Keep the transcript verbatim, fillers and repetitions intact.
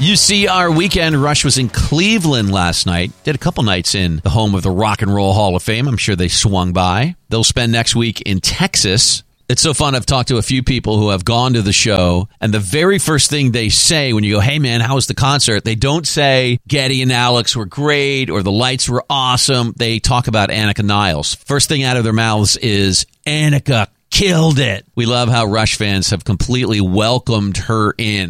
You see, our weekend Rush was in Cleveland last night. Did a couple nights in the home of the Rock and Roll Hall of Fame. I'm sure they swung by. They'll spend next week in Texas. It's so fun. I've talked to a few people who have gone to the show, and the very first thing they say when you go, hey, man, how was the concert? They don't say Geddy and Alex were great or the lights were awesome. They talk about Annika Niles. First thing out of their mouths is Annika killed it. We love how Rush fans have completely welcomed her in.